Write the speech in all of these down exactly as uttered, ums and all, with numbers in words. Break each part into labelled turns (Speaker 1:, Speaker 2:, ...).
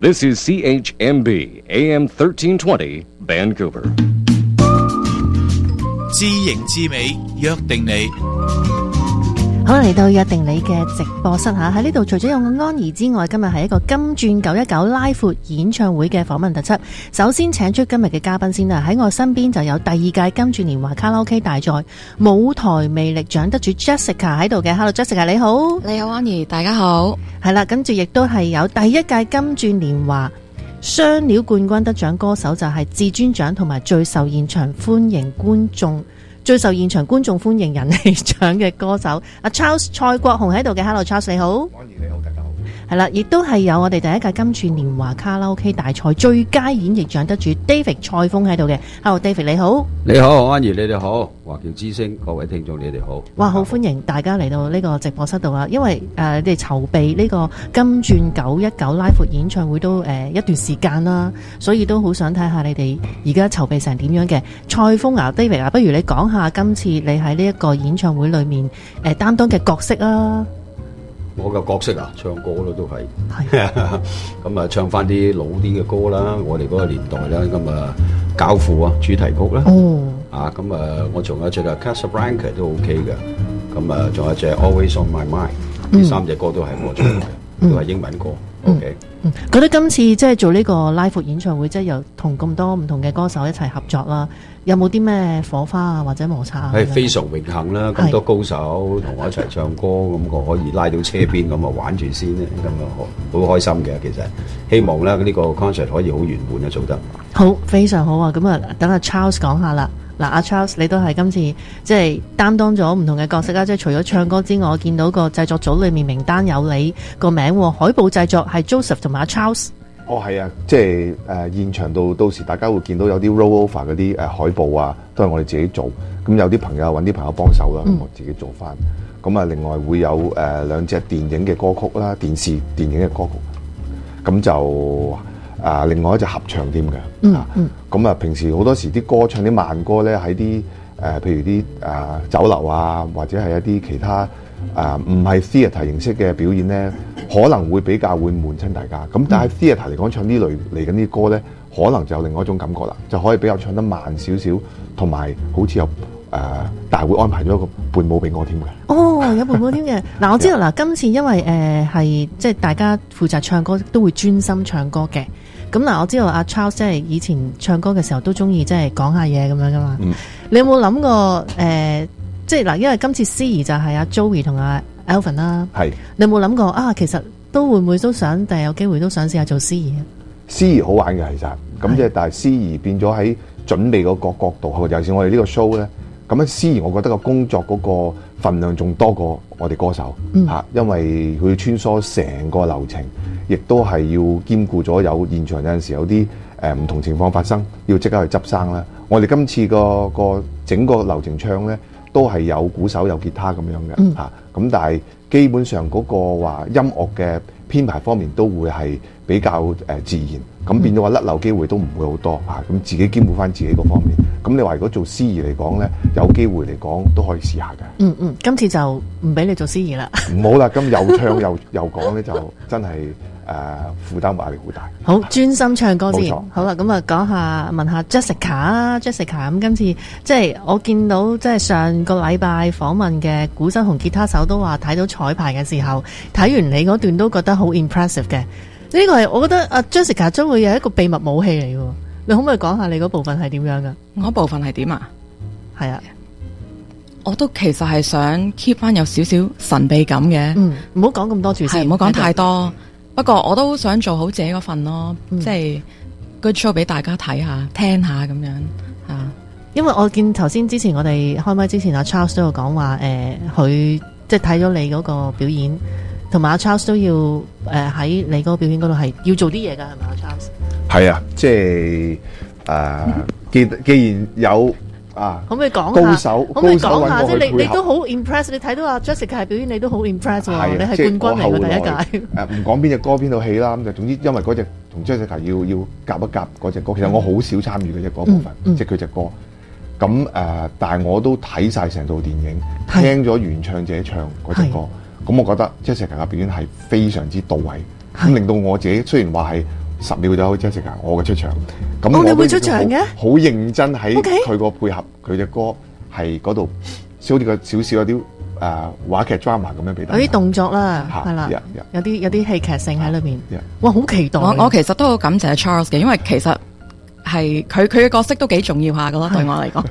Speaker 1: This is C H M B A M thirteen twenty Vancouver.
Speaker 2: 知型知美，約定你。
Speaker 3: 好啦，嚟到約定你嘅直播室吓，喺呢度除咗有我安怡之外，今日係一個金鑽九一九拉闊演唱會嘅訪問特輯。首先請出今日嘅嘉賓先啦，喺我身邊就有第二屆金鑽年華卡拉 OK 大賽舞台魅力獎得主 Jessica 喺度嘅。Hello Jessica， 你好。
Speaker 4: 你好安怡，大家好。
Speaker 3: 係啦，跟住亦都係有第一屆金鑽年華雙料冠軍得獎歌手，就係至尊獎同埋最受現場歡迎觀眾最受現場觀眾歡迎人氣獎嘅歌手阿 Charles 蔡國雄喺度嘅。 Hello Charles， 你好。
Speaker 5: 安怡你好，大家好。
Speaker 3: 係啦，亦都係有我哋第一屆金鑽年華卡拉 OK 大賽最佳演繹獎得主 David 蔡峰喺度嘅。 Hello David， 你好。
Speaker 6: 你好安怡，你哋好，華僑之聲各位聽眾你哋好。
Speaker 3: 哇，好歡迎大家嚟到呢個直播室度啦，因為誒、呃、你哋籌備呢個金鑽九一九拉闊演唱會都誒、呃、一段時間啦，所以都好想睇下你哋而家籌備成點樣嘅。蔡峰啊 David 啊，不如你講下今次你喺呢一個演唱會裏面誒擔、呃、當嘅角色啊。
Speaker 6: 我嘅角色啊，唱歌咯都係，咁啊唱翻啲老啲嘅歌啦，我哋嗰個年代啦，咁啊教父啊主題曲啦，
Speaker 3: 哦，
Speaker 6: 啊咁啊我仲有一隻啊 Casablanca 都 OK 嘅，咁啊仲有一隻 Always on My Mind，呢、嗯、三隻歌都係我唱嘅，嗯、都係英文歌、嗯、，OK。
Speaker 3: 嗯，覺得今次即係做呢個拉闊演唱會，即係又同咁多唔同嘅歌手一齊合作啦，有冇啲咩火花啊或者摩擦啊？
Speaker 6: 係非常榮幸啦，咁多高手同我一齊唱歌，咁我可以拉到車邊咁啊玩住先咧，咁啊好好開心嘅。其實希望咧呢個 concert 可以好圓滿啊做得。好，
Speaker 3: 非常好啊！咁啊，等阿 Charles 講下啦。嗱，阿 Charles 你都係今次即係擔當咗唔同嘅角色啦，即係除咗唱歌之外，我見到個製作組裏面名單有你個名，海報製作係 Joseph 同埋阿 Charles。
Speaker 5: 哦，係啊，即係誒、呃、現場到到時大家會見到有啲 roll over 嗰啲誒海報啊，都係我哋自己做。咁有啲朋友揾啲朋友幫手啦，咁、嗯、我自己做翻。咁啊，另外會有誒、呃、兩隻電影嘅歌曲啦，電視電影嘅歌曲。咁就啊，另外一隻合唱添嘅。嗯嗯。咁啊，平時好多時啲歌唱啲慢歌咧，喺啲誒，譬如啲誒、呃、酒樓啊，或者係一啲其他誒唔係 theatre 形式嘅表演咧，可能會比較會悶親大家。咁但係 theatre 嚟講，唱呢類嚟緊啲歌咧，可能就有另外一種感覺啦，就可以比較唱得慢少少，同埋好似有誒、呃，但係會安排咗一個伴舞俾我添嘅。
Speaker 3: 哦，有伴舞添嘅。嗱，我知道嗱，今次因為誒係即係大家負責唱歌都會專心唱歌嘅。咁嗱，我知道阿 Charles 即係以前唱歌嘅時候都中意即係講下嘢咁樣噶嘛。嗯、你有冇諗過誒、呃，即係嗱，因為今次司儀就係阿 Joey 同阿 Alvin 啦。係。你有冇諗過啊？其實都會唔會都想，但係有機會都想試下做司儀啊？
Speaker 5: 司儀好玩嘅其實，咁即係但係司儀變咗喺準備嗰個角度，尤其是我哋呢個 show 咧，咁樣司儀我覺得個工作嗰個份量仲多過我哋歌手嚇、嗯啊，因為佢要穿梭成個流程。亦都係要兼顧咗有現場有陣時有啲誒唔同情況發生，要即刻去執生啦。我哋今次個個整個流程唱咧，都係有鼓手有吉他咁樣嘅嚇。咁、嗯啊、但係基本上嗰個話音樂嘅編排方面都會係比較誒、呃、自然，咁變咗話甩漏機會都唔會好多嚇。咁、啊、自己兼顧翻自己嗰方面。咁你話如果做司儀嚟講咧，有機會嚟講都可以試下嘅。
Speaker 3: 嗯嗯，今次就唔俾你做司儀啦。
Speaker 5: 唔好啦，咁又唱又又講咧，就真係。誒、呃、負擔壓力好大，
Speaker 3: 好專心唱歌先。好啦，咁啊講下問下 Jessica 啊 ，Jessica 咁今次即係我見到即係上個禮拜訪問嘅鼓手同吉他手都話睇到彩排嘅時候，睇完你嗰段都覺得好 impressive 嘅。呢、這個係我覺得阿 Jessica 將會有一個秘密武器嚟嘅，你可唔可以講下你嗰部分係點樣噶？
Speaker 4: 我部分係點啊？係啊，我都其實係想 keep 翻有少少神秘感嘅。嗯，唔好講咁多住先，唔好講太多。不過我都想做好自己嗰份咯，嗯、即係 good show 俾大家睇下、聽下咁樣啊。
Speaker 3: 因為我見頭先之前我哋開麥之前阿 Charles 都有講話，誒、呃，佢即係睇咗你嗰個表演，同埋阿 Charles 都要誒喺、呃、你嗰個表演嗰度係要做啲嘢噶，係咪阿 Charles？
Speaker 5: 係啊，即係誒，既既然有。啊，
Speaker 3: 可唔可以講
Speaker 5: 下？高手，
Speaker 3: 可唔可以講下？即係你，你都好 impress。你睇到阿 Jessica 係表演，你都好 impress 喎。你係冠軍嚟嘅第一屆。誒，唔講邊隻歌邊套戲啦，咁就總之，因為嗰隻同 Jessica 要要夾一夾嗰隻歌。其實我好少參與嘅隻歌部分，嗯嗯、即係佢隻歌。咁誒、呃，但係我都睇晒成套電影，聽咗原唱者唱嗰隻歌。咁我覺得 Jessica 嘅表演係非常之到位，咁令到我自己雖然話係
Speaker 5: 十秒就好 Jessica 我嘅出場。咁
Speaker 3: 哦，你會出場嘅？
Speaker 5: 好認真喺
Speaker 3: Okay
Speaker 5: 佢個配合，佢隻歌係嗰度少啲個少少有啲誒話劇 drama 咁樣俾大家。
Speaker 3: 有啲動作啦，
Speaker 5: 嚇
Speaker 3: 係啦
Speaker 5: yeah, yeah
Speaker 3: 有啲有啲戲劇性喺裏邊
Speaker 5: Yeah.
Speaker 3: 哇，好期待！
Speaker 4: 我我其實都好感謝 Charles 嘅，因為其實係佢佢嘅角色都幾重要下噶咯，對我嚟講。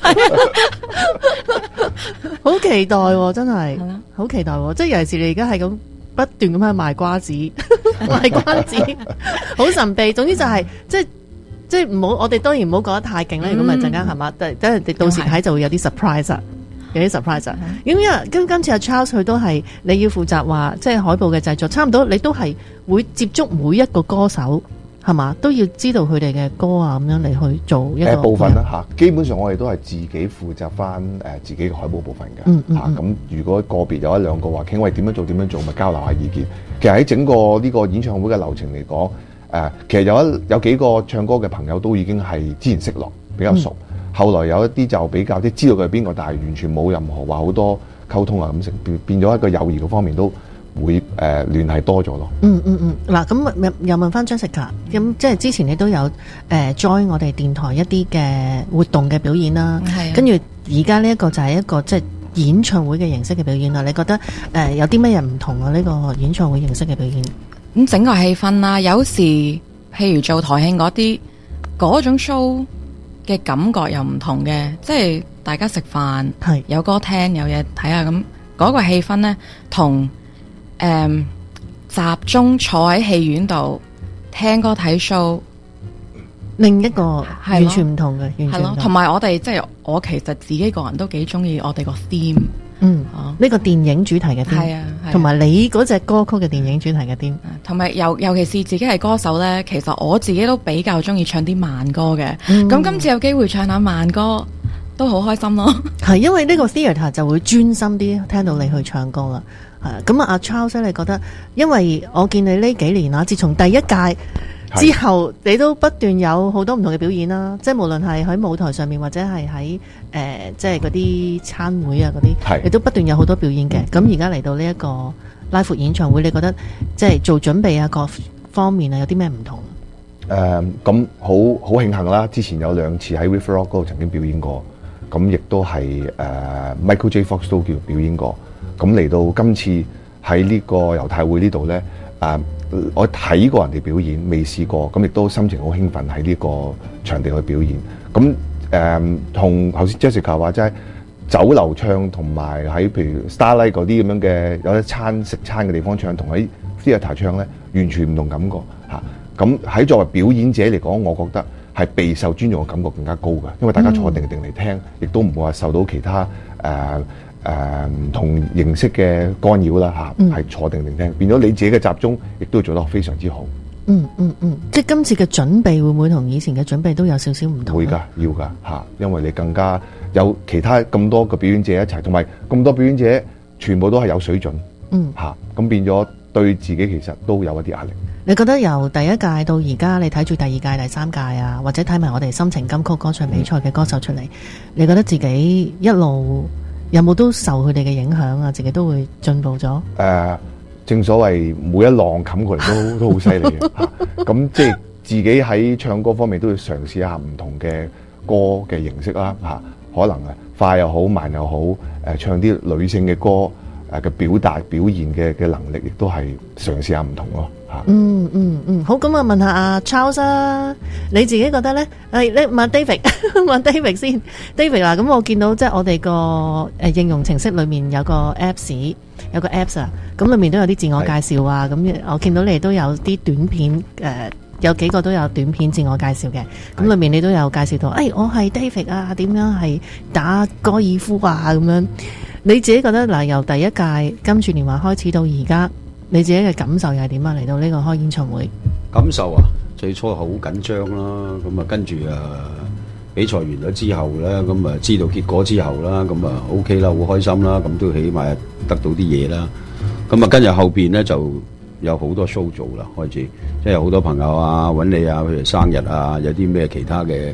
Speaker 3: 好期待喎，真係
Speaker 4: 係啦，
Speaker 3: 好期待喎！即係尤其是你而家係咁不斷咁去賣瓜子，賣瓜子，好神秘。總之就係、即係即係唔好，我哋當然唔好講得太勁啦。如果咪陣間係嘛，等等人哋到時睇就會有啲 surprise 啊，有啲 surprise 啊。咁因為今今次阿 Charles 佢都係你要負責話，即係海報嘅製作，差唔多你都係會接觸每一個歌手。係嘛，都要知道佢哋嘅歌啊，咁樣嚟去做一個、
Speaker 5: 呃、部分啦嚇。基本上我哋都係自己負責翻誒、呃、自己嘅海報部分嘅嚇。咁、
Speaker 3: 嗯嗯嗯
Speaker 5: 啊、如果個別有一兩個話傾，喂點樣做點樣做，咪交流下意見。其實喺整個呢個演唱會嘅流程嚟講，誒、呃、其實有一有幾個唱歌嘅朋友都已經係之前識落比較熟，嗯、後來有一啲就比較啲知道佢係邊個，但係完全冇任何話好多溝通啊咁成變變咗一個友誼嗰方面都。會誒、呃、聯繫多咗咯。
Speaker 3: 嗯嗯嗯，嗱咁又問翻 Jessica，咁即係之前你都有誒、呃、join 我哋電台一啲嘅活動嘅表演啦，跟住而家呢一個就係一個即係演唱會嘅形式嘅表演啦。你覺得誒、呃、有啲乜嘢唔同啊？呢、這個演唱會形式嘅表演，
Speaker 4: 咁整個氣氛啦，有時譬如做台慶嗰啲嗰種 show 嘅感覺又唔同嘅，即係大家食飯
Speaker 3: 係
Speaker 4: 有歌聽有嘢睇下咁，嗰、那個氣氛咧同。誒、嗯，集中坐喺戲院度聽歌睇 show，
Speaker 3: 另一個完全唔同嘅，完全唔同。
Speaker 4: 同埋我哋即係我其實自己個人都幾中意我哋個 theme，
Speaker 3: 嗯，呢、啊這個電影主題嘅 theme，係啊，同埋你嗰隻歌曲嘅電影主題嘅 theme，同埋
Speaker 4: 尤尤其是自己係歌手咧，其實我自己都比較中意唱啲慢歌嘅。咁、嗯、今次有機會唱下慢歌，都好開心咯。係因為呢個 theatre 就會專心啲聽到你去唱歌啦。係咁啊，阿 Charles 你覺得？因為我見你呢幾年啊，自從第一屆之後，你都不斷有好多唔同嘅表演啦。即係無論係喺舞台上面，或者係喺誒，即係嗰啲餐會啊嗰啲，你都不斷有好多表演嘅。咁而家嚟到呢一個 live 演唱會，你覺得即係做準備啊，各方面啊，有啲咩唔同？
Speaker 5: 誒、呃，咁好好慶幸啦！之前有兩次喺 River Rock 嗰度曾經表演過，咁亦都係誒、呃、Michael J. Fox 都叫表演過。咁嚟到今次喺呢個猶太會呢度呢，誒，我睇過人哋表演，未試過，咁亦都心情好興奮喺呢個場地去表演。咁誒，同頭先 Jessica 話齋酒樓唱，同埋喺譬如 Starlight 嗰啲咁樣嘅有一餐食餐嘅地方唱，同喺 theatre 唱呢，完全唔同感覺嚇。咁喺作為表演者嚟講，我覺得係備受尊重嘅感覺更加高嘅，因為大家坐定定嚟聽，亦都唔會話受到其他誒。呃誒、呃、唔同形式嘅干擾啦嚇，係、嗯、坐定定聽，變咗你自己嘅集中，亦都做得非常之好。
Speaker 3: 嗯嗯嗯，即係今次嘅準備會唔會同以前嘅準備都有少少唔同？
Speaker 5: 會㗎，要㗎嚇，因為你更加有其他咁多個表演者一齊，同埋咁多表演者全部都係有水準。嗯嚇，咁變咗對自己其實都有一啲壓力。
Speaker 3: 你覺得由第一屆到而家，你睇住第二屆、第三屆啊，或者睇埋我哋心情金曲歌唱比賽嘅歌手出嚟、嗯，你覺得自己一路有冇都受佢哋嘅影響啊？自己都會進步咗。誒、
Speaker 5: 呃，正所謂每一浪冚過嚟都都好犀利嘅嚇。咁即係自己喺唱歌方面都要嘗試一下唔同嘅歌嘅形式啦嚇、啊。可能啊快又好，慢又好，誒、呃、唱啲女性嘅歌誒嘅、呃、表達表現嘅嘅能力，亦都係嘗試下唔同咯嚇。
Speaker 3: 嗯嗯嗯，好，咁啊問下阿 Charles 啊，你自己覺得咧？誒，你問 David 問 David 先 ，David 啊，咁我見到即係我哋個誒應用程式裏面有個 Apps， 有個 Apps 啊，咁裏面都有啲自我介紹啊，咁我見到你都有啲短片，誒、呃，有幾個都有短片自我介紹嘅，咁裏面你都有介紹到，誒、哎，我係 David 啊，點樣係打高爾夫啊，咁樣，你自己覺得嗱，由第一屆金柱年華開始到而家。你自己嘅感受又係點啊？嚟到呢個開演唱會，
Speaker 6: 感受啊，最初好緊張啦，咁啊跟住啊比賽完咗之後咧，咁啊知道結果之後啦，咁啊 OK 啦，好開心啦，咁都起碼得到啲嘢啦。咁啊跟住後邊咧就有好多 show 做啦，開始即係有好多朋友啊揾你啊，譬如生日啊，有啲咩其他嘅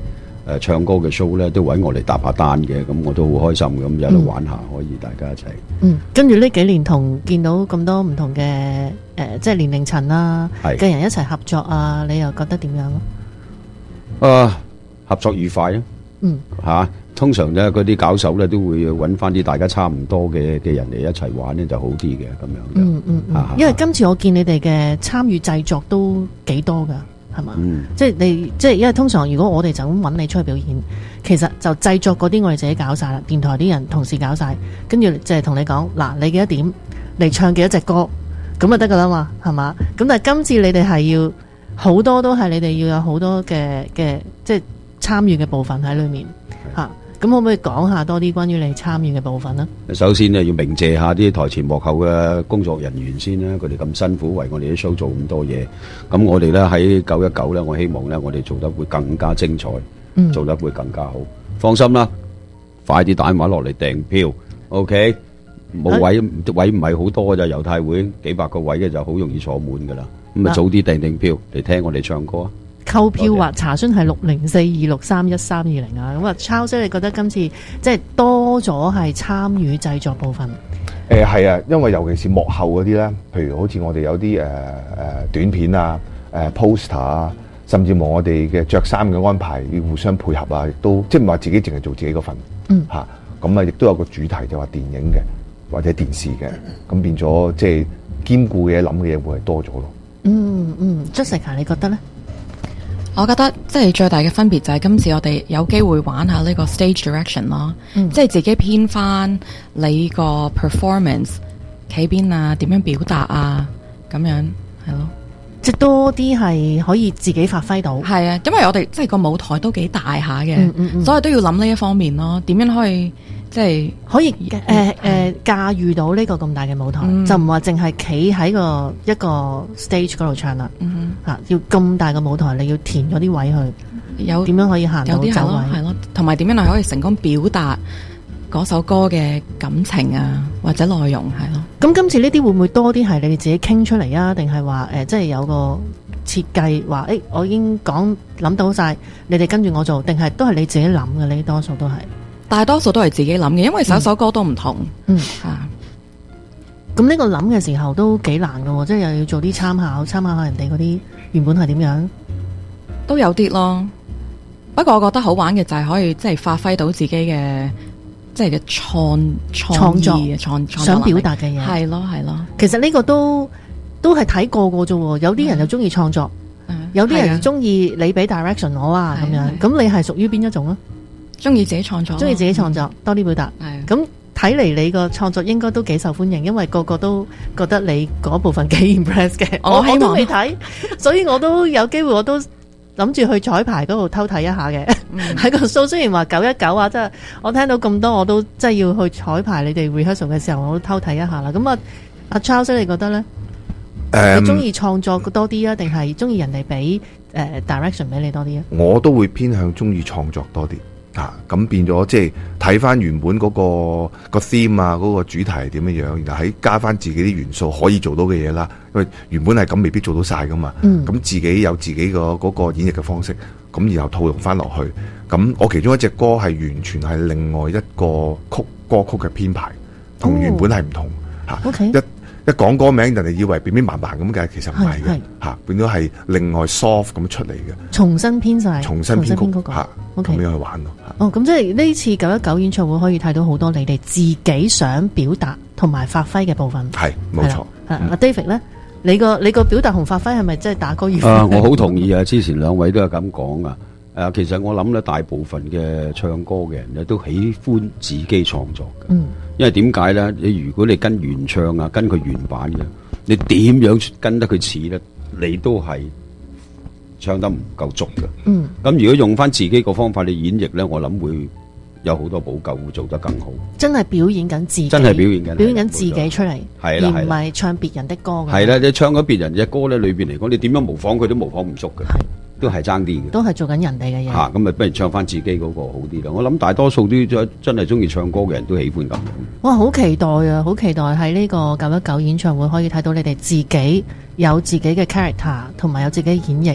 Speaker 6: 誒唱歌嘅 show 咧，都揾我嚟搭下單嘅，咁我都好開心咁有得玩下，嗯、可以大家一齊。
Speaker 3: 嗯，跟住呢幾年同見到咁多唔同嘅誒、呃，即係年齡層啦嘅人一齊合作啊，你又覺得點樣咯？
Speaker 6: 啊，合作愉快啊！
Speaker 3: 嗯，
Speaker 6: 嚇、啊，通常咧嗰啲搞手咧都會揾翻啲大家差唔多嘅嘅人嚟一齊玩咧就好啲嘅咁樣。
Speaker 3: 嗯嗯嗯，啊、因為今次我見你哋嘅參與製作都幾多㗎。係嘛？嗯、即係你，即係因為通常如果我哋就咁揾你出去表演，其實就製作嗰啲我哋自己搞晒啦，電台啲人同事搞晒，跟住就係同你講嗱，你幾多點嚟唱幾多隻歌，咁就得噶啦嘛，係嘛？咁但係今次你哋係要好多都係你哋要有好多嘅嘅即係參與嘅部分喺裏面吓。咁可唔可以講下多啲關於你參與嘅部分呢？
Speaker 6: 首先呢，要鳴謝下啲台前幕後嘅工作人員先啦，佢哋咁辛苦為我哋啲 show 做咁多嘢。咁我哋咧喺九一九咧，我希望咧我哋做得會更加精彩，嗯、做得會更加好。放心啦，快啲打電話落嚟訂票 ，OK？ 冇位、啊、位唔係好多㗎咋，猶太會幾百個位嘅就好容易坐滿噶啦。咁啊早啲訂訂票嚟聽我哋唱歌啊！
Speaker 3: 購票或查詢係六零四二六三一三二零啊！咁啊，Charles，你覺得今次即係多咗係參與製作部分？
Speaker 5: 誒係啊，因為尤其是幕後嗰啲咧，譬如好似我哋有啲誒誒短片啊、誒、呃、poster 啊，甚至乎我哋嘅着衫嘅安排要互相配合啊，亦都即係唔係話自己淨係做自己嗰份，嗯嚇，咁啊亦都有個主題就話電影嘅或者電視嘅，咁變咗即係兼顧嘅諗嘅嘢會係多咗咯。嗯
Speaker 3: 嗯 Jessica 你覺得咧？
Speaker 4: 我覺得即係最大嘅分別就係今次我哋有機會玩下呢個 stage direction 咯，嗯、即係自己編翻你個 performance 企邊啊，點樣表達啊，咁樣係咯，
Speaker 3: 即係多啲係可以自己發揮到。係
Speaker 4: 啊，因為我哋即係個舞台都幾大下嘅，嗯嗯嗯所以都要諗呢一方面咯，點樣可以即係可以
Speaker 3: 誒誒駕馭到呢個咁大嘅舞台，嗯、就唔話淨係企喺個一個 stage 嗰度唱啦。嗯吓，要咁大嘅舞台，你要填咗啲位去，有點樣可以行到走位？
Speaker 4: 係咯，同埋點樣係可以成功表達嗰首歌嘅感情啊，或者內容係咯。
Speaker 3: 咁今次呢啲會唔會多啲係你哋自己傾出嚟啊？定係話誒，即係有個設計話誒，我已經講諗到晒，你哋跟住我做，定係都係你自己諗嘅？呢多數都係，
Speaker 4: 大多數都係自己諗嘅，因為首首歌都唔同。嗯啊。
Speaker 3: 咁呢個諗嘅時候都幾難㗎喎，即係又要做啲參考，參考下人哋嗰啲原本係點樣，
Speaker 4: 都有啲咯。不過我覺得好玩嘅就係可以即係發揮到自己嘅即係嘅創創作嘅創創
Speaker 3: 想表達嘅嘢，
Speaker 4: 係咯係咯。
Speaker 3: 其實呢個都都係睇過個啫，有啲人就中意創作，嗯、有啲人就中意你俾 direction 我啊咁樣。咁你係屬於邊一種啊？
Speaker 4: 中意自己創作，
Speaker 3: 中意自己創作，嗯、多啲表達。係咁。睇嚟你個創作應該都幾受歡迎，因為個個都覺得你嗰部分幾 impress 嘅。我我都未睇，所以我都有機會，我都諗住去彩排嗰度偷睇一下嘅。喺、嗯、個 show 雖然話九一九啊，即係我聽到咁多，我都即係要去彩排你哋 rehearsal 嘅時候，我都偷睇一下啦。咁啊，阿 Charles 你覺得咧？誒，你中意創作多啲啊，定係中意人哋俾誒 direction 俾你多啲啊？
Speaker 5: 我都會偏向中意創作多啲。啊，咁變咗即係睇翻原本嗰、嗰個、個 theme 啊，嗰、嗰個主題係點樣樣，然後喺加翻自己啲元素可以做到嘅嘢啦。因為原本係咁，未必做到晒噶嘛。咁、嗯、自己有自己個嗰個演繹嘅方式，咁然後套用翻落去。咁我其中一隻歌係完全係另外一個曲歌曲嘅編排，同原本係唔同嚇。
Speaker 3: 哦 okay.
Speaker 5: 一一講歌名，人哋以為變變慢慢咁嘅，其實唔係嘅嚇，變咗係另外 soft 咁出嚟嘅，
Speaker 3: 重新編晒，
Speaker 5: 重新編曲嚇，咁樣去玩咯。
Speaker 3: 哦，咁即係呢次九一九演唱會可以睇到好多你哋自己想表達同埋發揮嘅部分。
Speaker 5: 係冇錯。
Speaker 3: 阿 David 咧，你個你個表達同發揮係咪即係打高爾夫？
Speaker 6: 啊，我好同意啊！之前兩位都係咁講啊。誒，其實我諗咧，大部分嘅唱歌嘅人咧都喜歡自己創作嘅。嗯。因為點解咧？你如果你跟原唱啊，跟佢原版嘅，你點樣跟得佢似咧？你都係唱得唔夠足嘅。嗯。咁如果用翻自己個方法嚟演繹咧，我諗會有好多補救，會做得更好。
Speaker 3: 真係表演緊自己，
Speaker 6: 真係表演緊，
Speaker 3: 表演緊自己出嚟，
Speaker 6: 係啦，
Speaker 3: 而唔係唱別人的歌嘅。
Speaker 6: 係啦，你唱咗別人嘅歌咧，裏邊嚟講，你點樣模仿佢都模仿唔足嘅。係。都係爭啲嘅，
Speaker 3: 都係做緊人哋嘅嘢。
Speaker 6: 嚇，咁咪不如唱翻自己嗰個好啲啦。我諗大多數啲真係中意唱歌嘅人都喜歡咁樣。
Speaker 3: 哇，好期待啊！好期待喺呢個九一九演唱會可以睇到你哋自己有自己嘅 character，同埋有自己嘅演繹，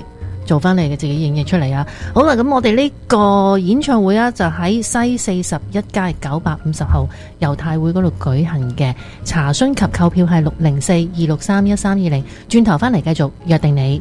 Speaker 3: 做翻你嘅自己演繹出嚟啊！好啦，咁我哋呢個演唱會啊，就喺西四十一街九百五十號猶太會嗰度舉行嘅。查詢及購票係六零四二六三一三二零。轉頭翻嚟繼續約定你，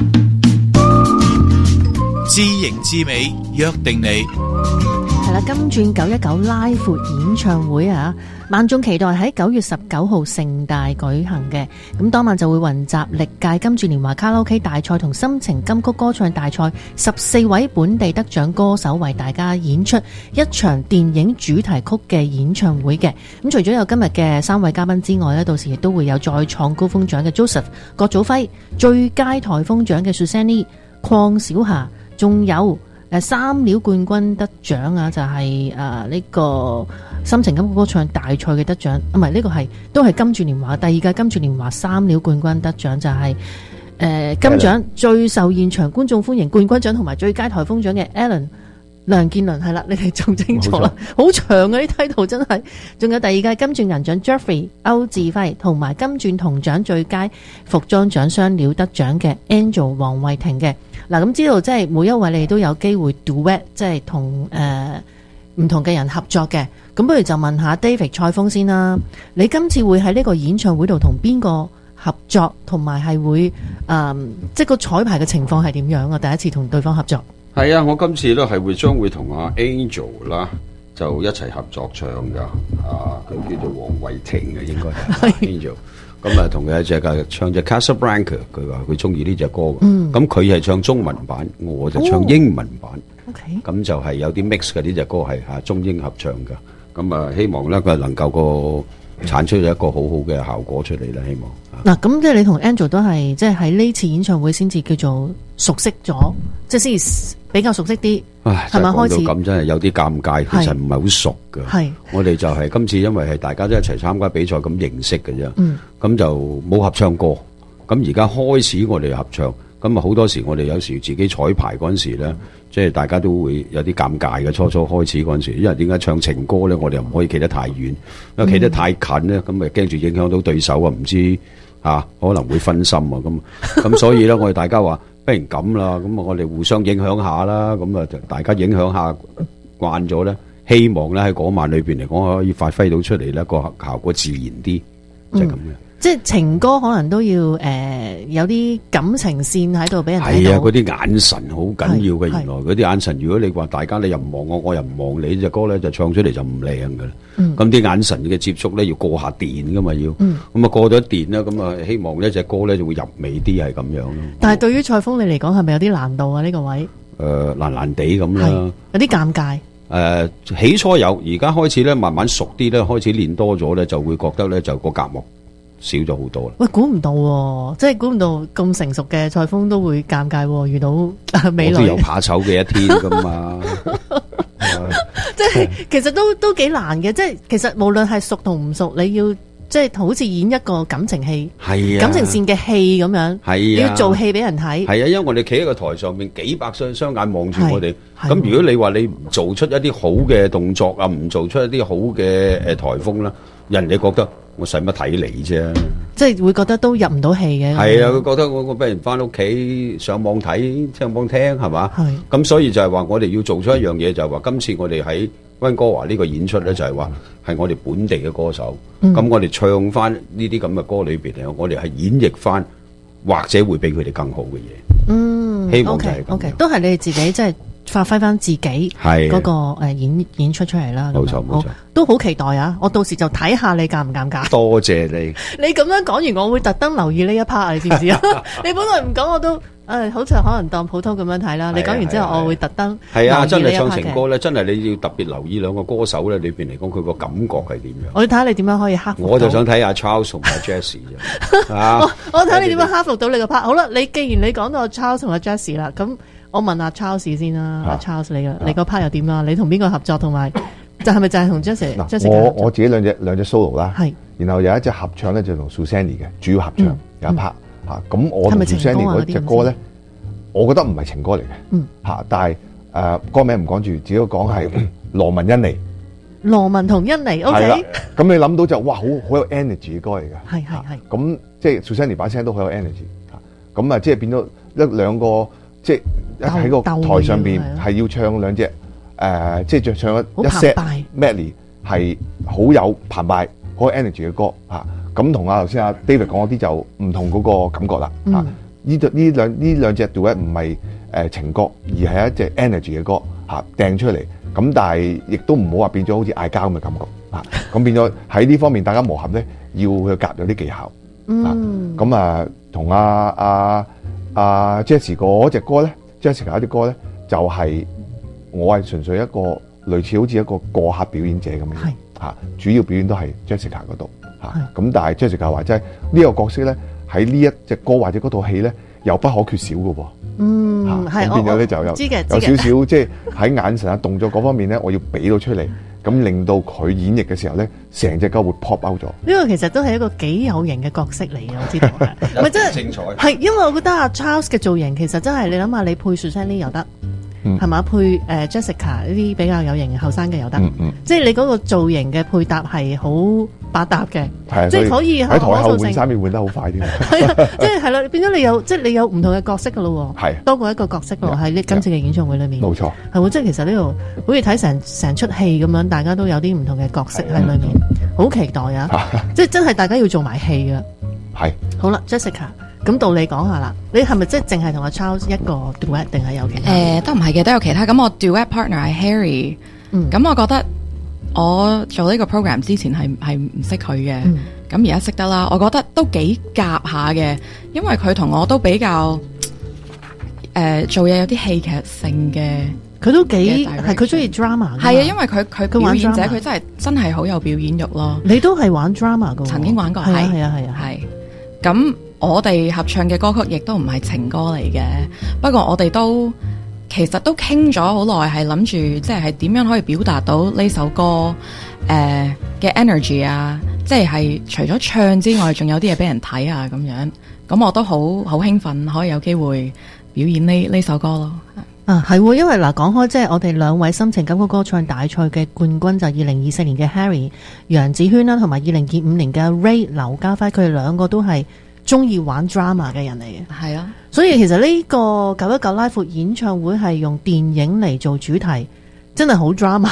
Speaker 2: 知型知美約定你。
Speaker 3: 係啦，金鑽九一九拉闊演唱會啊，萬眾期待喺九月十九號盛大舉行嘅。咁當晚就會雲集歷屆金鑽年華卡拉 OK 大賽同心情金曲歌唱大賽十四位本地得獎歌手為大家演出一場電影主題曲嘅演唱會嘅。咁除咗有今日嘅三位嘉賓之外呢，到時亦都會有再創高峰獎嘅 Joseph 郭祖輝、最佳台風獎嘅 Susanne 鄺小霞，仲有誒三料冠軍得獎啊，就係誒呢個心情金曲歌唱大賽嘅得獎，唔係呢個係都係金鑽年華第二屆金鑽年華三料冠軍得獎，就係、是、誒、呃、金獎最受現場觀眾歡迎冠軍獎同埋最佳台風獎嘅 Alan 梁建倫。係啦，你哋仲清楚啦，好長啊啲 title 真係。仲有第二屆金鑽銀獎 Jeffrey 歐志輝同埋金鑽銅獎最佳服裝獎雙料得獎嘅 Angel 黃慧婷嘅。嗱，咁知道即係每一位你都有機會 duet， 即係同誒唔同嘅人合作嘅。咁不如就問下 David 蔡鋒先啦。你今次會喺呢個演唱會度同邊個合作，同埋係會誒、呃、即係個彩排嘅情況係點樣啊？第一次同對方合作。
Speaker 6: 係啊，我今次咧係會將會同阿 Angel 啦，就一齊合作唱噶。啊，佢叫做黃慧婷嘅，應該係 Angel。咁啊，同佢一隻嘅唱隻 Casablanca， 佢話佢中意呢隻歌。咁佢係唱中文版，我就唱英文版。
Speaker 3: OK，
Speaker 6: 咁就係有啲 mix 嘅，呢隻歌係嚇中英合唱噶。咁啊，希望咧佢能夠個產出咗一個好好嘅效果出嚟啦。希望
Speaker 3: 嗱，咁即係你同 Angel 都係即係喺呢次演唱會先至叫做熟悉咗，即係先比較熟悉啲。
Speaker 6: 唉，係咪開始咁真係有啲尷尬，其實唔係好熟㗎。係我哋就係今次因為係大家都一齊參加比賽咁認識嘅啫。嗯，咁就冇合唱歌。咁而家開始我哋合唱，咁啊好多時我哋有時自己彩排嗰陣時咧，即係大家都會有啲尷尬嘅。初初開始嗰陣時，因為點解唱情歌咧，我哋又唔可以企得太遠，因為企得太近咧，咁咪驚住影響到對手啊，唔知啊可能會分心啊咁。咁所以咧，我哋大家話。不如咁啦，咁啊我哋互相影響下啦，咁啊大家影響下慣咗咧，希望咧喺嗰晚裏邊嚟講可以發揮到出嚟咧，個效果自然啲，就係咁嘅。即係情歌可能都要誒、呃、有啲感情線喺度俾人睇到。係啊，嗰啲眼神好緊要嘅。原來嗰啲眼神，如果你話大家你又唔望我，我又唔望你，呢隻歌咧就唱出嚟就唔靚噶啦。咁、嗯、啲眼神嘅接觸咧要過下電噶嘛要。咁、嗯、啊過咗電啦，咁啊希望呢隻歌咧就會入味啲係咁樣咯。但係對於蔡鋒你嚟講係咪有啲難度啊？呢、呢個位？誒、呃、難難地咁啦。有啲尷尬。誒、呃、起初有，而家開始咧慢慢熟啲咧，開始練多咗咧，就會覺得咧就個隔膜少咗好多啦！喂，估唔到、啊，即係估唔到咁成熟嘅蔡鋒都會尷尬、啊，遇到美女。我都有怕醜嘅一天噶嘛，即係其實都都幾難嘅。即係其實無論係熟同唔熟，你要即係好似演一個感情戲，係啊，感情線嘅戲咁樣，係啊，你要做戲俾人睇。係啊，因為我哋企喺個台上面，幾百雙雙眼望住我哋。咁如果你話你唔做出一啲好嘅動作啊，唔做出一啲好嘅誒台風啦，人哋覺得。我使乜睇你啫？即係會覺得都入唔到戲嘅。係啊，佢覺得我我不如翻屋企上網睇、上網聽，係嘛？係。咁所以就係話，我哋要做出一樣嘢，就係話，今次我哋喺溫哥華呢個演出咧，就係話係我哋本地嘅歌手。咁、嗯、我哋唱翻呢啲咁嘅歌裏邊咧，我哋係演繹翻，或者會比佢哋更好嘅嘢。嗯，希望就係咁樣。Okay, okay, 都係你哋自己即係。發揮翻自己嗰個誒演演出出嚟啦，冇錯冇錯，都好期待啊！我到時就睇下你尷唔尷尬。多謝你，你咁樣講完，我會特登留意呢一 part 啊！你知唔知啊？你本來唔講我都誒，好似可能當普通咁樣睇啦。你講完之後，我會特登係啊，真係唱情歌咧，真係你要特別留意兩個歌手咧，裏邊嚟講佢個感覺係點樣。我要睇下你點樣可以克服。我就想睇下 Charles 同埋 Jessie 啫。我我睇你點樣克服到你個 part。好啦，你既然你講到 Charles 同埋 Jessie 啦，咁。我問阿 Charles 先啦，阿 Charles 你嘅你個 part 又點啦？你同邊個合作？同埋就係咪就係同 Jessie？我我自己兩隻兩隻 solo 啦，係。然後有一隻合唱咧，就同 Susanne 嘅主要合唱有一 part 嚇。咁我同 Susanne 嗰隻歌咧，我覺得唔係情歌嚟嘅嚇，但係誒歌名唔講住，只要講係羅文欣妮。羅文同欣妮 ，OK。咁你諗到就哇，好好有 energy 嘅歌嚟嘅，係係係。咁即係 Susanne 把聲都好有 energy 嚇。咁啊，即係變咗一兩個。即係
Speaker 5: 喺個台上邊係要唱兩隻誒，即係唱一一 set medley 係好有澎湃、好有 energy 嘅歌嚇。咁同阿頭先阿 David 講嗰啲就唔同嗰個感覺啦嚇。呢呢兩呢兩隻 duet 唔係誒情歌，而係一隻 energy 嘅歌嚇掟出嚟。咁但係亦都唔好話變咗好似嗌交咁嘅感覺嚇。咁變咗喺呢方面大家磨合咧，要去夾有啲技巧。嗯。咁啊，同阿阿阿 Jessie 嗰隻歌咧 ，Jessica 嗰啲歌咧，就係、是、我係純粹一個類似好似一個過客表演者咁樣嚇，主要表演都係 Jessica 嗰度嚇。咁但係 Jessica 話即係呢個角色咧，喺呢一隻歌或者嗰套戲咧，又不可缺少嘅喎。嗯，係。咁變咗咧就有有少少即係喺眼神啊、動作嗰方面咧，我要俾到出嚟。咁令到佢演繹嘅時候咧，成隻歌會 pop out 咗。呢個其實都係一個幾有型嘅角色嚟嘅，我知道係。唔係真係精彩。係因為我覺得阿 Charles 嘅造型其實真係你諗下，你配 Susanne 又得，係、嗯、嘛？配誒、呃、Jessica 呢啲比較有型後生嘅又得，嗯嗯、即係你嗰個造型嘅配搭係好百搭嘅，即係可以喺台後換衫要換得好快啲。係啊，即係係啦，變咗你有即係你有唔同嘅角色噶咯，係多過一個角色咯，喺呢今次嘅演唱會裏面。冇錯，係喎，即係其實呢度好似睇成成出戲咁樣，大家都有啲唔同嘅角色喺裏面，好期待啊！即係真係大家要做埋戲噶。係好啦 ，Jessica， 咁到你講下啦，你係咪即係淨係同阿 Charles 一個 duet 定係有其他？誒，都唔係嘅，都有其他。咁我 duet partner 係 Harry，嗯，咁我覺得。我做呢個 program 之前係係唔識佢嘅，咁而家識得啦。我覺得都幾夾下嘅，因為佢同我都比較誒、呃、做嘢有啲戲劇性嘅，佢都幾係佢中意 drama。係啊，因為佢佢表演者佢真係真係好有表演欲咯。你都係玩 drama 㗎？曾經玩過，係啊係啊係啊係。咁我哋合唱嘅歌曲亦都唔係情歌嚟嘅，不過我哋都。其實都傾咗好耐，係諗住即係係點樣可以表達到呢首歌誒嘅、呃、energy 啊！即係係除咗唱之外，仲有啲嘢俾人睇啊咁樣。咁我都好好興奮，可以有機會表演呢呢首歌咯。啊，係喎，因為嗱講開，即係我哋兩位心情感覺歌唱大賽嘅冠軍就係二零二四年嘅 Harry 楊子軒啦，同埋二零二五年嘅 Ray 劉家輝，佢哋兩個都係中意玩 drama 嘅人嚟嘅。係啊。所以其實呢個九一九拉闊演唱會係用電影嚟做主題，真係好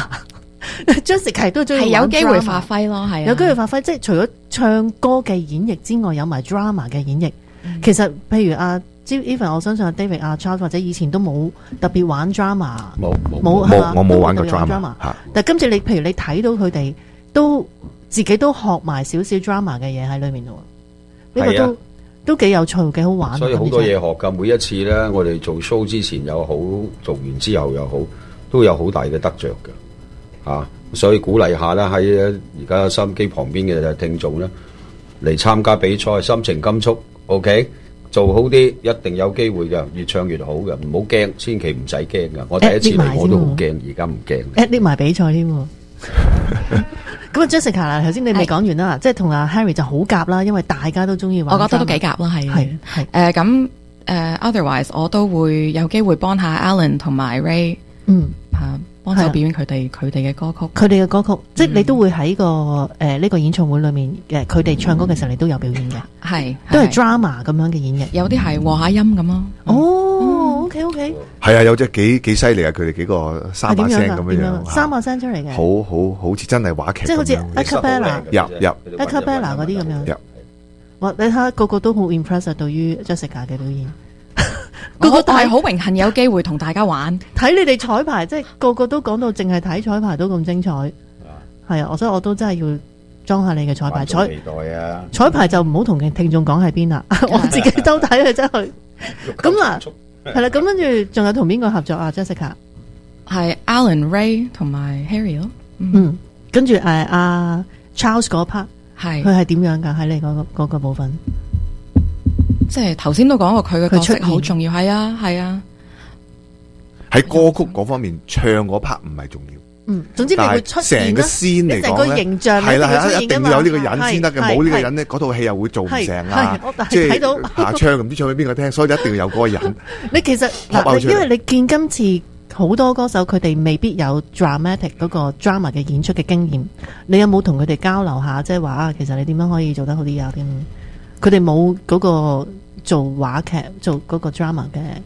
Speaker 5: drama。Jessica 都中意有機會發揮咯，係啊，有機會發揮，即係除咗唱歌嘅演繹之外，有埋 drama 嘅演繹。嗯、其實譬如阿 Even， 我相信阿 David、阿 Charles 或者以前都冇特別玩 drama，冇冇冇，我冇玩過 drama。但係今次你譬如你睇到佢哋都自己都學埋少少 drama 嘅嘢喺裏面咯，呢、這個都。都幾有趣，幾好玩。所以好多嘢學噶，每一次咧，我哋做 show 之前又好，做完之後又好，都有好大嘅得着嘅，吓、啊。所以鼓勵下啦，喺而家收音機旁邊嘅聽眾咧，嚟參加比賽，心情感觸 ，OK， 做好啲，一定有機會嘅，越唱越好嘅，唔好驚，千祈唔使驚噶。我第一次嚟我都好驚，而家唔驚。at 呢埋比賽添。咁啊 Jessica 啦，頭先你未講完啦，即係同阿 Harry 就好夾啦，因為大家都中意玩。我覺得都幾夾啦，係係係誒咁誒 otherwise 我都會有機會幫下 Alan 同埋 Ray， 嗯吓幫手表演佢哋佢哋嘅歌曲，佢哋嘅歌曲，嗯、即係你都會喺個誒呢、呃這個演唱會裏面誒佢哋唱歌嘅時候，你都有表演嘅，係都係 drama 咁樣嘅演繹，有啲係和下音咁咯。哦、嗯、，OK OK，係啊，有隻幾幾犀利啊！佢哋幾個三把聲咁樣樣，三把聲出嚟嘅，好好好似真係話劇，即係好似 a cappella 入入 a cappella 嗰啲咁樣。哇！你睇下個個都好 impressive 對於 Jessica 嘅表演。個個都係好榮幸有機會同大家玩，睇你哋彩排，即係個個都講到淨係睇彩排都咁精彩，係啊！所以我都真係要裝下你嘅彩排。彩期待啊！彩排就唔好同聽眾講喺邊啦，我自己都睇佢真係。咁啊，係啦，咁跟住仲有同邊個合作啊 ？Jessica 係 Alan Ray 同埋 Harry 咯，嗯，跟住誒阿 Charles 嗰 part 係佢係點樣噶？喺你嗰個嗰個部分。即係頭先都講過佢嘅角色好重要，係啊係啊。喺歌曲嗰方面唱嗰 part 唔係重要，嗯，總之你會出現成個先嚟講咧，形象係啦係啦，一定要有呢個人先得嘅，冇呢個人咧，嗰套戲又會做唔成啊。即係睇到下唱唔知唱俾邊個聽，所以一定要有嗰個人。你其實嗱，因為你見今次好多歌手佢哋未必有 dramatic 嗰個 drama 嘅演出嘅經驗，你有冇同佢哋交流下？即係話啊，其實你點樣可以做得好啲啊？點？佢哋冇嗰個做話劇做嗰個 drama 嘅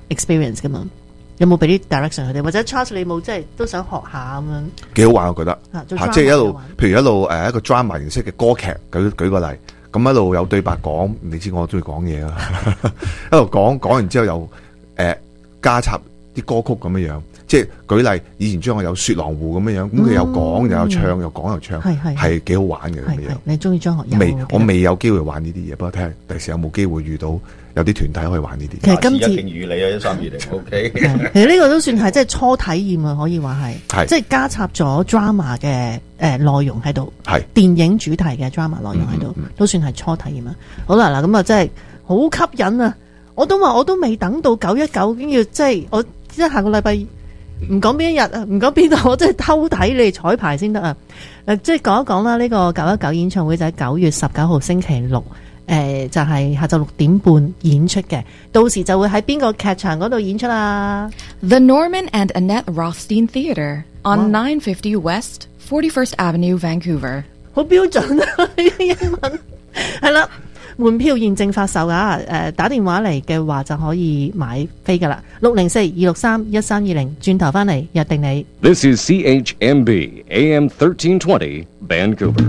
Speaker 3: experience 噶嘛？有冇俾啲 direction 佢哋，或者 Charles 你冇即係都想學下咁樣？
Speaker 5: 幾好玩我覺得，
Speaker 3: 嚇、
Speaker 5: 啊，即係一路，譬如一路誒、呃、一個 drama 形式嘅歌劇，舉舉個例，咁一路有對白講，你知我中意講嘢啦，一路講講完之後又誒、呃、加插啲歌曲咁樣樣，即係舉例，以前將我有雪狼湖咁樣樣，咁佢又講又有唱，又講又唱，係係係幾好玩嘅咁樣。
Speaker 3: 你中意張學友？
Speaker 5: 未，我未有機會玩呢啲嘢，不過睇下第時有冇機會遇到。有啲團體可以玩呢啲，
Speaker 3: 其實今次
Speaker 6: 一定預你啊，一三二零 ，OK。
Speaker 3: 其實呢個都算係即係初體驗啊，可以話係，即係加插咗 drama 嘅誒內容喺度，係電影主題嘅 drama 內容喺度，嗯嗯、都算係初體驗啊。好啦，嗱咁啊，真係好吸引啊！我都話我都未等到九一九，已經要即係我即係下個禮拜唔講邊一日啊，唔講邊度，我真係偷睇你哋彩排先得啊！誒，即係講一講啦，呢個九一九演唱會就喺九月十九號星期六。誒、呃，就係、是、下晝六點半演出嘅，到時就會喺邊個劇場嗰度演出啦。
Speaker 4: The Norman and Annette Rothstein Theatre on nine fifty West forty-first Avenue, Vancouver。
Speaker 3: 好標準啊，呢啲英文係啦。門票現正發售噶，誒、呃，打電話嚟嘅話就可以買飛噶啦。六零四二六三一三二零，轉頭翻嚟約定你。
Speaker 1: This is C H M B A M thirteen twenty Vancouver。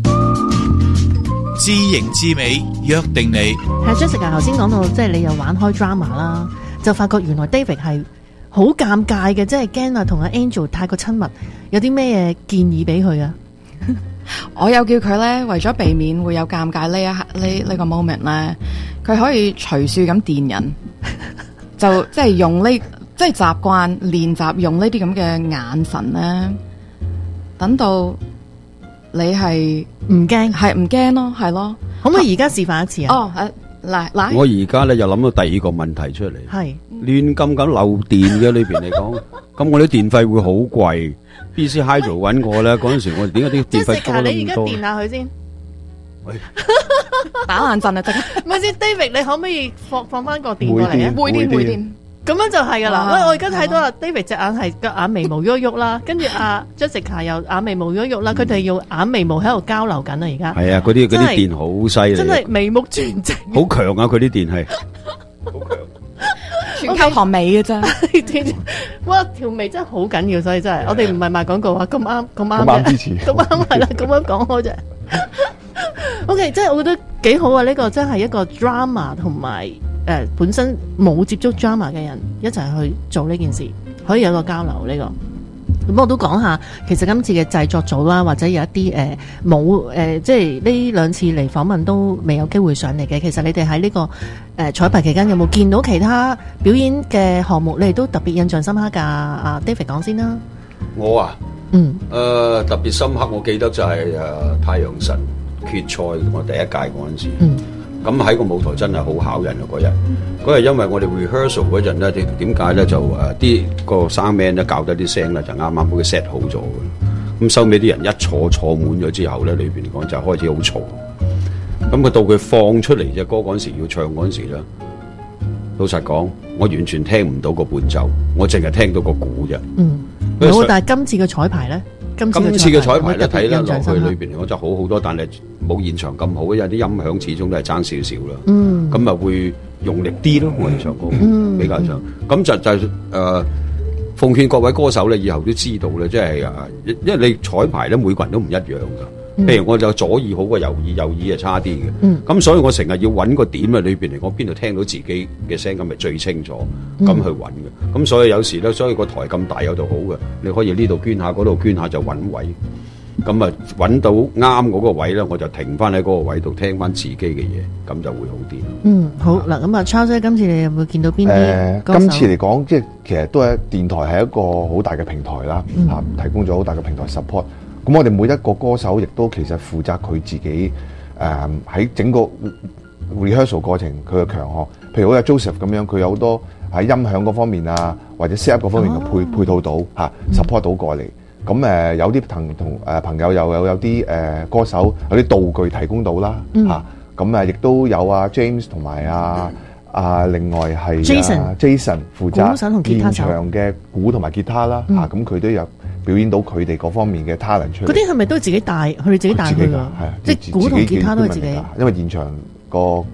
Speaker 2: 知型知美，約定你。
Speaker 3: 係 Jessica 頭先講到，即係你又玩開 drama 啦，就發覺原來 David 係好尷尬嘅，即係驚啊同阿 Angel 太過親密，有啲咩建議俾佢啊？
Speaker 4: 我有叫佢咧，為咗避免會有尷尬呢一刻呢呢個 moment 咧，佢可以隨處咁電人，就即係用呢即係習慣練習用呢啲咁嘅眼神咧，等到。你係
Speaker 3: 唔驚，
Speaker 4: 係唔驚咯，係咯。
Speaker 3: 可唔可以而家示範一次啊？
Speaker 4: 哦，嗱嗱，
Speaker 6: 我而家咧又諗到第二個問題出嚟，係亂咁咁漏電嘅裏邊嚟講，咁我啲電費會好貴。B C Hydro 揾我咧，嗰陣時我哋點解啲電費多咁多？
Speaker 3: 你而家電下佢先，
Speaker 6: 喂，
Speaker 4: 打冷震啊！得，
Speaker 3: 唔係先 ，David，你可唔可以放放翻個電過嚟啊？
Speaker 4: 回電回電。
Speaker 3: 咁樣就係噶啦，喂！我而家睇到啊 ，David 隻眼係個眼眉毛喐喐啦，跟住阿 Jessica 又眼眉毛喐喐啦，佢哋用眼眉毛喺度交流緊啊！而家
Speaker 6: 係啊，嗰啲嗰啲電好犀利，
Speaker 3: 真係眉目全正，
Speaker 6: 好強啊！佢啲電係好強，
Speaker 4: 全靠行眉嘅啫。
Speaker 3: 哇，條眉真係好緊要，所以真係我哋唔係賣廣告啊，咁啱咁啱
Speaker 5: 咁啱支持，
Speaker 3: 咁啱係啦，咁啱講開啫。OK， 即係我覺得幾好啊！呢個真係一個 drama 同埋。誒、呃，本身冇接觸 drama 嘅人一齊去做呢件事，可以有個交流呢、這個。咁我都講下，其實今次嘅製作組啦，或者有一啲誒冇誒，即係呢兩次嚟訪問都未有機會上嚟嘅。其實你哋喺呢個誒、呃、彩排期間有冇見到其他表演嘅項目，你哋都特別印象深刻噶？阿 David 講先啦。
Speaker 6: 我啊，嗯，誒、呃、特別深刻，我記得就係、是、誒、呃、太陽神決賽我第一屆嗰陣時。嗯。咁喺個舞台真係好考人啊！嗰日，嗰日因為我哋 rehearsal 嗰陣咧，點點解咧就誒啲、呃、個 sound man 咧校得啲聲咧就啱啱俾佢 set 好咗嘅。咁收尾啲人一坐坐滿咗之後咧，裏邊嚟講就開始好嘈。咁佢到佢放出嚟隻歌嗰陣時，要唱嗰陣時咧，老實講，我完全聽唔到個伴奏，我淨係聽到個鼓啫。嗯，
Speaker 3: 好，但係今次嘅彩排咧。今
Speaker 6: 次嘅彩排咧睇得落去裏邊我就好好多，但係冇現場咁好，因為啲音響始終都係爭少少啦。嗯，咁啊會用力啲咯，我哋唱歌、嗯、比較上。咁、嗯、就就誒、呃，奉勸各位歌手咧，以後都知道咧，即係啊，因為你彩排咧，每個人都唔一樣噶。譬如我就左耳好過右耳，右耳係差啲嘅。咁、嗯、所以我成日要揾個點啊，裏邊嚟講邊度聽到自己嘅聲咁咪最清楚，咁、嗯、去揾嘅。咁所以有時咧，所以個台咁大有度好嘅，你可以呢度捐下，嗰度捐下就揾位。咁啊揾到啱嗰個位咧，我就停翻喺嗰個位度聽翻自己嘅嘢，咁就會好啲。
Speaker 3: 嗯，好嗱，咁啊 Charles，今次你有冇見到邊啲歌手？
Speaker 5: 今次嚟講，即係其實都係電台係一個好大嘅平台啦，嚇、嗯、提供咗好大嘅平台 support。咁我哋每一個歌手亦都其實負責佢自己誒喺、呃、整個 rehearsal 過程佢嘅強項。譬如好似 Joseph 咁樣，佢有好多喺音響嗰方面啊，或者 set up 嗰方面嘅配、哦、配套到嚇、啊、support 到過嚟。咁誒、呃、有啲同同誒朋友又有有啲誒、呃、歌手有啲道具提供到啦嚇。咁誒亦都有啊 James 同埋啊啊另外係
Speaker 3: Jason、
Speaker 5: 啊、Jason 負責現
Speaker 3: 場
Speaker 5: 嘅鼓同埋吉他啦嚇。咁佢、嗯啊、都有表演到佢哋嗰方面嘅 talent 出嚟。
Speaker 3: 嗰啲係咪都係自己帶？佢哋自己帶佢㗎？係啊，即係鼓同吉他都係自己。
Speaker 5: 因為現場個個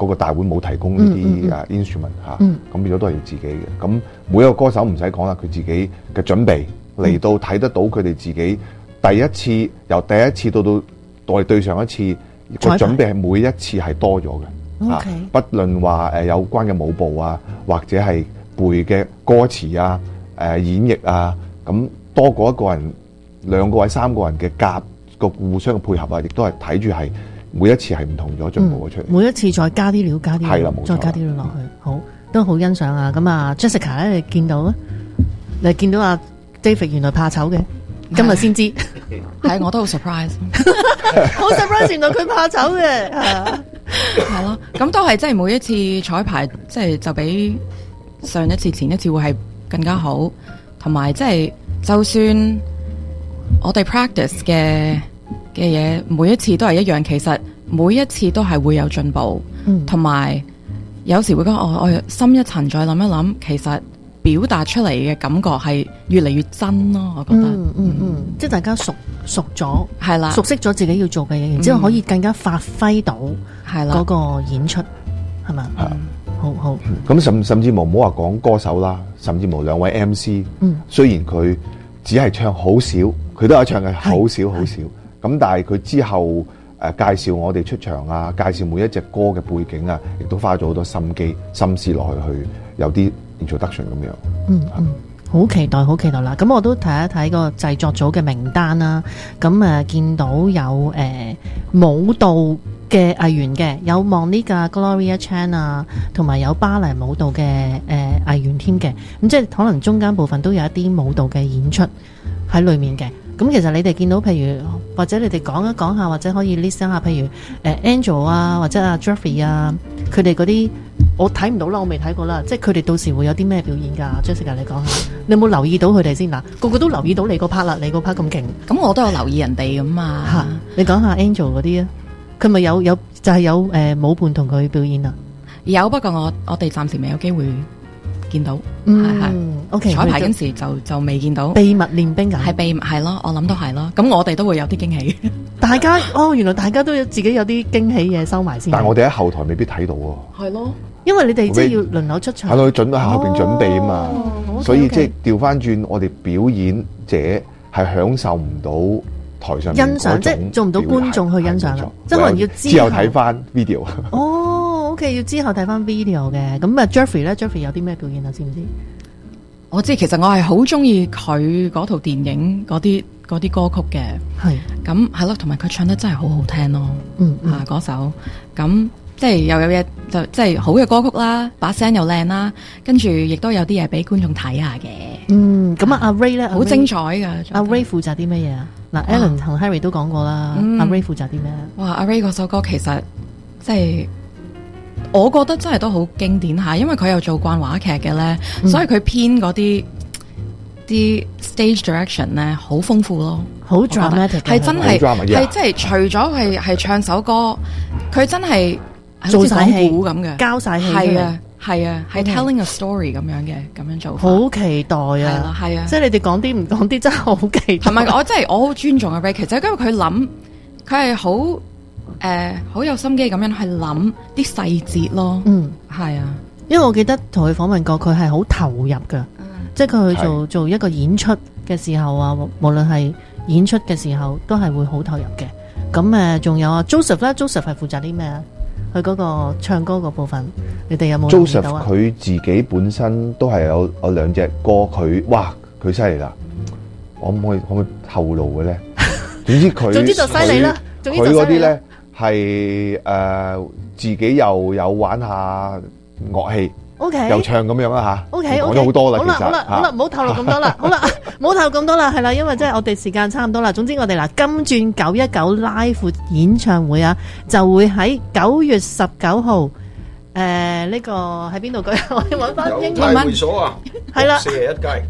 Speaker 5: 嗰個大會冇提供呢啲誒 instrument 嚇，咁變咗都係要自己嘅。咁每一個歌手唔使講啦，佢自己嘅準備嚟到睇得到佢哋自己第一次由第一次到到我哋對上一次個準備係每一次係多咗嘅。嚇，不論話誒有關嘅舞步啊，或者係背嘅歌詞啊、誒演繹啊，咁多過一個人、兩個或者三個人嘅夾個互相嘅配合啊，亦都係睇住係每一次係唔同咗進步咗出嚟、嗯。每一次再加啲料，加啲料，再加啲料落去，好都好欣賞啊！咁啊 ，Jessica 咧，你見到咧，你見到阿 David 原來怕醜嘅，今日先知，
Speaker 4: 係我都好 surprise，
Speaker 3: 好 surprise 原來佢怕醜嘅，
Speaker 4: 係咯，咁都係即係每一次彩排，即係就比上一次、前一次會係更加好，同埋即係就算我哋 practice 嘅嘅嘢，每一次都係一樣，其實每一次都係會有進步，同、嗯、埋有，有時會講我我深一層再諗一諗，其實表達出嚟嘅感覺係越嚟越真咯，我覺得，
Speaker 3: 嗯嗯嗯，即係大家熟熟咗，
Speaker 4: 係啦，
Speaker 3: 熟悉咗自己要做嘅嘢，然之後可以更加發揮到係啦嗰個演出，係咪？係、嗯，好好。
Speaker 5: 咁甚甚至乎唔好話講歌手啦，甚至乎兩位 M C，嗯，雖然佢只係唱好少，佢都有唱嘅好少好少。咁但係佢之後誒、呃、介紹我哋出場啊，介紹每一隻歌嘅背景啊，亦都花咗好多心機心思落去，去有啲 introduction 咁樣。
Speaker 3: 嗯嗯，好期待，好期待啦！咁我都睇一睇個製作組嘅名單啦。咁誒、呃、見到有誒、呃、舞蹈嘅藝員嘅，有望呢個 Gloria Chan 啊，同埋有芭蕾舞蹈嘅誒、呃、藝員添嘅。咁即係可能中間部分都有一啲舞蹈嘅演出喺裏面嘅。咁其實你哋見到，譬如或者你哋講一講下，或者可以 list 下，譬如誒 Angel 啊，或者阿 Jeffrey 啊，佢哋嗰啲我睇唔到啦，我未睇過啦。即係佢哋到時會有啲咩表演㗎 ？Jessica 你講下，你有冇留意到佢哋先嗱？個個都留意到你個 part 啦，你個 part 咁勁。
Speaker 4: 咁我都有留意人哋咁嘛。
Speaker 3: 嚇，你講下 Angel 嗰啲啊，佢咪有有就係、是、有誒、呃、舞伴同佢表演啊？
Speaker 4: 有，不過我我哋暫時未有機會見到。
Speaker 3: 嗯，係 OK。
Speaker 4: 彩排嗰時就就未見到
Speaker 3: 秘密練兵㗎，
Speaker 4: 係秘密係咯，我諗都係咯。咁我哋都會有啲驚喜。
Speaker 3: 大家哦，原來大家都有自己有啲驚喜嘢收埋先。
Speaker 5: 但係我哋喺後台未必睇到喎。
Speaker 3: 係咯，因為你哋即係要輪流出場。
Speaker 5: 係咯，準喺後邊準備啊嘛，
Speaker 3: 哦、
Speaker 5: 所以即係調翻轉，我哋表演者係享受唔到台上
Speaker 3: 欣賞，即係做唔到觀眾去欣賞啦。即係可能要之後
Speaker 5: 睇翻 video。
Speaker 3: 哦 ，OK， 要之後睇翻 video 嘅。咁啊 ，Jeffrey 咧 ，Jeffrey 有啲咩表演啊？知唔知？
Speaker 4: 我知，其實我係好中意佢嗰套電影嗰啲嗰啲歌曲嘅，係咁係咯，同埋佢唱得真係好好聽咯，嗯啊嗰首，咁即係又有嘢就即係好嘅歌曲啦，把聲又靚啦，跟住亦都有啲嘢俾觀眾睇下嘅，
Speaker 3: 嗯，咁啊阿 Ray 咧好
Speaker 4: 精彩噶，
Speaker 3: 阿 Ray 負責啲乜嘢啊？嗱 ，Alan 同 Harry 都講過啦，阿 Ray 負責啲咩？
Speaker 4: 哇，阿 Ray 嗰首歌其實即係。我覺得真係都好經典下，因為佢有做慣話劇嘅咧，嗯、所以佢編嗰啲啲 stage direction 咧好豐富咯，
Speaker 3: 好 dramatic，
Speaker 4: 係真係係即係除咗係係唱首歌，佢真係
Speaker 3: 做晒戲
Speaker 4: 咁嘅，
Speaker 3: 交晒戲，
Speaker 4: 係啊係啊係 telling a story 咁樣嘅咁樣做法，
Speaker 3: 好期待啊！係
Speaker 4: 啦係啊，
Speaker 3: 即係你哋講啲唔講啲真係好期待。
Speaker 4: 同埋我真係我好尊重阿 Ray，其實因為佢諗佢係好。誒，好、呃、有心機咁樣去諗啲細節咯。嗯，係啊，
Speaker 3: 因為我記得同佢訪問過，佢係好投入噶，嗯、即係佢去做做一個演出嘅時候啊，無論係演出嘅時候，都係會好投入嘅。咁誒，仲有啊 Joseph 咧 ，Joseph 係負責啲咩啊？佢嗰個唱歌嗰部分，你哋有冇留意到啊？
Speaker 5: Joseph 佢自己本身都係有有兩隻歌，佢哇，佢犀利啦！我可唔可以可唔可以透露嘅咧？總之佢，
Speaker 3: 總之就犀利啦。
Speaker 5: 佢嗰啲咧。係誒、呃、自己又有玩下樂器
Speaker 3: ，OK，
Speaker 5: 又唱咁樣啦吓
Speaker 3: ，OK，
Speaker 5: 講咗好多啦，
Speaker 3: 好啦好啦好啦，唔好透露咁多啦，好啦，唔好透露咁多啦，係啦，因為即係我哋時間差唔多啦。總之我哋嗱金鑽九一九 Live 演唱會啊，就會喺九月十九號，誒、呃、呢、這個喺邊度舉？我要揾翻英文。
Speaker 6: 有會所啊，係啦，四十一街。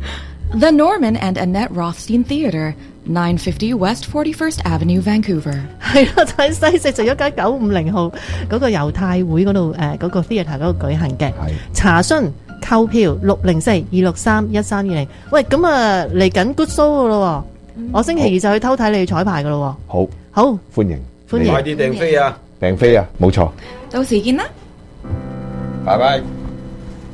Speaker 4: The Norman and Annette Rothstein Theatre。nine fifty West forty-first Avenue, Vancouver。
Speaker 3: 係啦，就喺西四十一街九五零號嗰個猶太會嗰度誒嗰個 theatre 嗰度舉行嘅。查詢購票六零四二六三一三二零。喂，咁啊嚟緊 Good Show 噶咯，嗯、我星期二就去偷睇你彩排噶咯。
Speaker 5: 好，
Speaker 3: 好，
Speaker 5: 歡迎，
Speaker 3: 歡迎，
Speaker 6: 快啲訂飛啊！
Speaker 5: 訂飛啊，冇錯。
Speaker 4: 到時見啦，
Speaker 6: 拜拜。